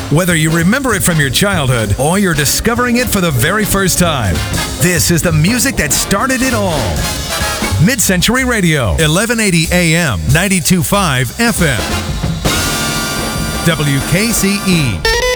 Whether you remember it from your childhood or you're discovering it for the very first time, this is the music that started it all. Mid-Century Radio, 1180 AM, 92.5 FM. WKCE.